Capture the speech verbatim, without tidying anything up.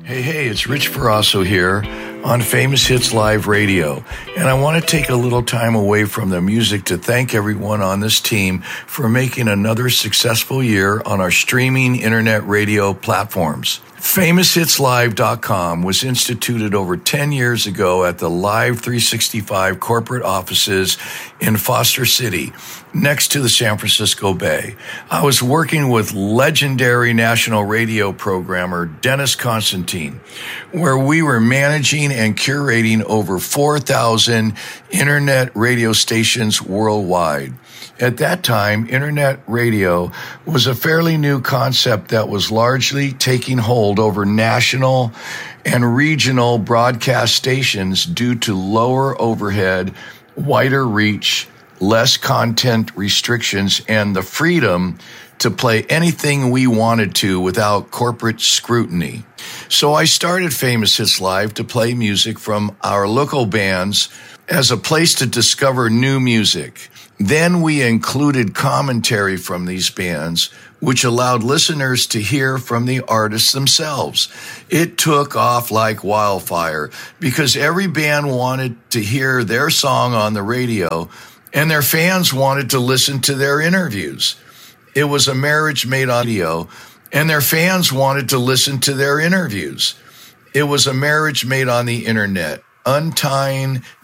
Hey, hey, it's Rich Ferrasso here on Famous Hits Live Radio. And I want to take a little time away from the music to thank everyone on this team for making another successful year on our streaming internet radio platforms. Famous Hits Live dot com was instituted over ten years ago at the Live three sixty-five corporate offices in Foster City, next to the San Francisco Bay. I was working with legendary national radio programmer Dennis Constantine, where we were managing and curating over four thousand internet radio stations worldwide. At that time, internet radio was a fairly new concept that was largely taking hold over national and regional broadcast stations due to lower overhead, wider reach, less content restrictions, and the freedom to play anything we wanted to without corporate scrutiny. So I started Famous Hits Live to play music from our local bands as a place to discover new music. Then we included commentary from these bands, which allowed listeners to hear from the artists themselves. It took off like wildfire because every band wanted to hear their song on the radio and their fans wanted to listen to their interviews. It was a marriage made on video, and their fans wanted to listen to their interviews. It was a marriage made on the internet, untying